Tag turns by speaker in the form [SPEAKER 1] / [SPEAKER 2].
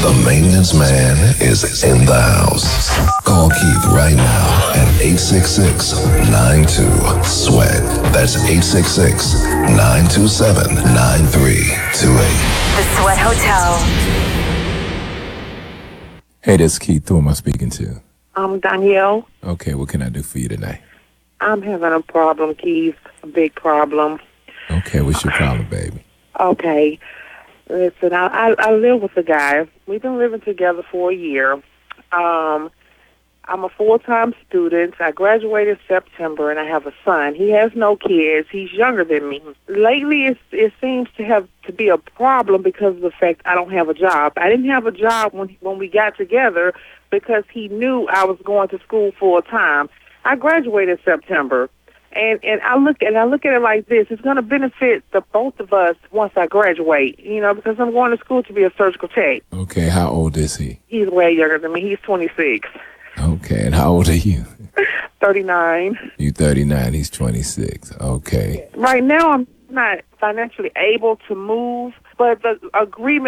[SPEAKER 1] The maintenance man is in the house. Call Keith right now at 866-92-SWEAT. That's 866-927-9328.
[SPEAKER 2] The Sweat Hotel.
[SPEAKER 3] Hey, this is Keith. Who am I speaking to?
[SPEAKER 4] I'm Danielle.
[SPEAKER 3] Okay, what can I do for you tonight?
[SPEAKER 4] I'm having a problem, Keith. A big problem.
[SPEAKER 3] Okay, what's your problem, baby?
[SPEAKER 4] Okay. Listen, I live with a guy. We've been living together for a year. I'm a full-time student. I graduated September, and I have a son. He has no kids. He's younger than me. Lately, it seems to be a problem because of the fact I don't have a job. I didn't have a job when we got together because he knew I was going to school full-time. I graduated September, and I look at it like this: it's going to benefit the both of us once I graduate. Because I'm going to school to be a surgical tech.
[SPEAKER 3] Okay, how old is he?
[SPEAKER 4] He's way younger than me. He's 26.
[SPEAKER 3] Okay, and how old are you?
[SPEAKER 4] 39.
[SPEAKER 3] You 39, he's 26. Okay.
[SPEAKER 4] Right now, I'm not financially able to move, but the agreement